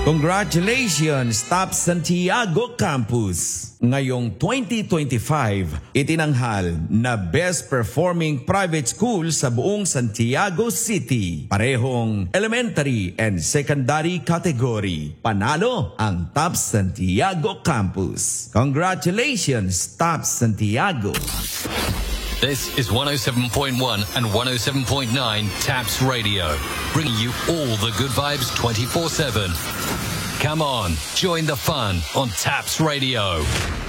Congratulations, Top Santiago Campus! Ngayong 2025, itinanghal na Best Performing Private School sa buong Santiago City. Parehong elementary and secondary category. Panalo ang Top Santiago Campus. Congratulations, Top Santiago! This is 107.1 and 107.9 TAPS Radio, bringing you all the good vibes 24/7. Come on, join the fun on TAPS Radio.